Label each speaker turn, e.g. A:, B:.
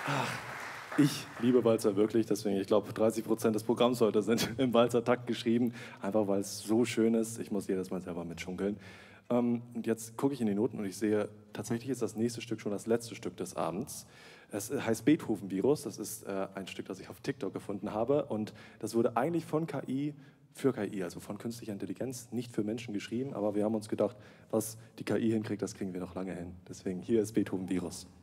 A: Ich liebe Walzer wirklich, deswegen, ich glaube, 30% des Programms heute sind im Walzer-Takt geschrieben, einfach weil es so schön ist. Ich muss jedes Mal selber mitschunkeln. Und jetzt gucke ich in die Noten und ich sehe, tatsächlich ist das nächste Stück schon das letzte Stück des Abends. Es heißt Beethoven-Virus, das ist ein Stück, das ich auf TikTok gefunden habe und das wurde eigentlich von KI für KI, also von künstlicher Intelligenz, nicht für Menschen geschrieben, aber wir haben uns gedacht, was die KI hinkriegt, das kriegen wir noch lange hin. Deswegen, hier ist Beethoven-Virus.